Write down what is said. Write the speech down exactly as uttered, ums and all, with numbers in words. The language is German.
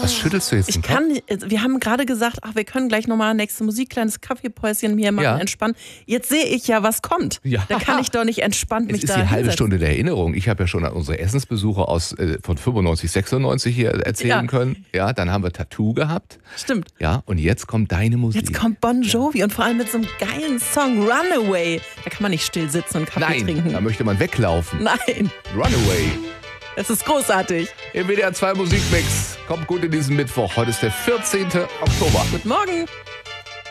Was schüttelst du jetzt Ich den Kopf? kann nicht, wir haben gerade gesagt, ach, wir können gleich nochmal nächste Musik, kleines Kaffeepäuschen hier machen, Ja. entspannen. Jetzt sehe ich ja, was kommt. Ja. Da kann ich doch nicht entspannt Es mich ist da die halbe hinsetzen. Stunde der Erinnerung. Ich habe ja schon an unsere Essensbesuche aus äh, von fünfundneunzig, sechsundneunzig hier erzählen Ja. können. Ja, dann haben wir Tattoo gehabt. Stimmt. Ja, und jetzt kommt deine Musik. Jetzt kommt Bon Jovi und vor allem mit so einem geilen Song, Runaway. Da kann man nicht still sitzen und Kaffee Nein, trinken. da möchte man weglaufen. Nein, Runaway. es ist großartig. Im W D R zwei Musikmix. Kommt gut in diesen Mittwoch. Heute ist der vierzehnten Oktober. Guten Morgen.